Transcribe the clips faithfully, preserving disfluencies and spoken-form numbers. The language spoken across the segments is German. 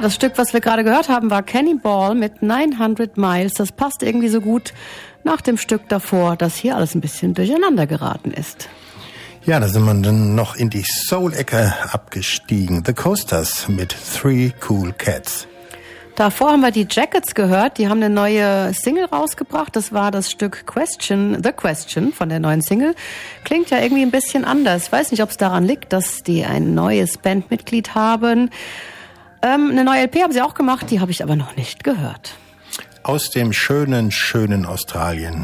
Ja, das Stück, was wir gerade gehört haben, war Cannonball mit neunhundert Miles. Das passt irgendwie so gut nach dem Stück davor, dass hier alles ein bisschen durcheinander geraten ist. Ja, da sind wir dann noch in die Soul-Ecke abgestiegen. The Coasters mit Three Cool Cats. Davor haben wir die Jackets gehört. Die haben eine neue Single rausgebracht. Das war das Stück Question, The Question von der neuen Single. Klingt ja irgendwie ein bisschen anders. Ich weiß nicht, ob es daran liegt, dass die ein neues Bandmitglied haben. Ähm, eine neue L P haben sie auch gemacht, die habe ich aber noch nicht gehört. Aus dem schönen, schönen Australien.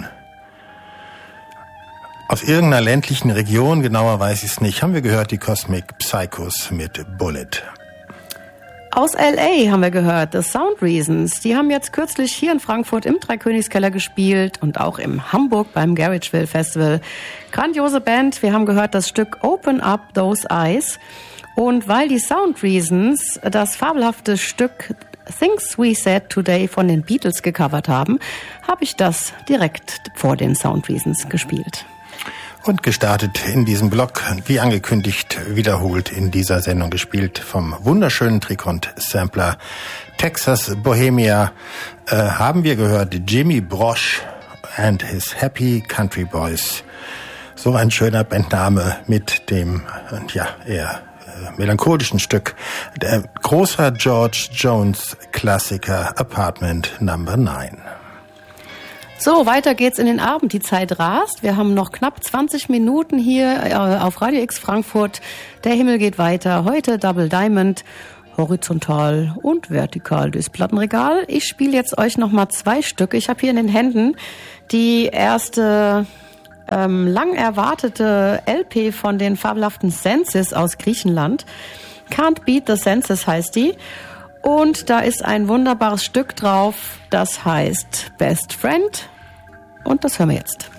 Aus irgendeiner ländlichen Region, genauer weiß ich es nicht, haben wir gehört die Cosmic Psychos mit Bullet. Aus L A haben wir gehört, The Sound Reasons. Die haben jetzt kürzlich hier in Frankfurt im Dreikönigskeller gespielt und auch in Hamburg beim Garageville Festival. Grandiose Band, wir haben gehört das Stück Open Up Those Eyes. Und weil die Sound Reasons das fabelhafte Stück Things We Said Today von den Beatles gecovert haben, habe ich das direkt vor den Sound Reasons gespielt. Und gestartet in diesem Block, wie angekündigt, wiederholt in dieser Sendung gespielt vom wunderschönen Trikont-Sampler Texas Bohemia, äh, haben wir gehört Jimmy Brosh and his Happy Country Boys. So ein schöner Bandname mit dem, ja, eher melancholischen Stück, der großer George Jones Klassiker Apartment Number neun. So, weiter geht's in den Abend. Die Zeit rast. Wir haben noch knapp zwanzig Minuten hier auf Radio X Frankfurt. Der Himmel geht weiter. Heute Double Diamond, horizontal und vertikal durchs Plattenregal. Ich spiele jetzt euch noch mal zwei Stücke. Ich habe hier in den Händen die erste ähm, lang erwartete L P von den fabelhaften Senses aus Griechenland. Can't Beat the Senses heißt die. Und da ist ein wunderbares Stück drauf, das heißt Best Friend. Und das hören wir jetzt.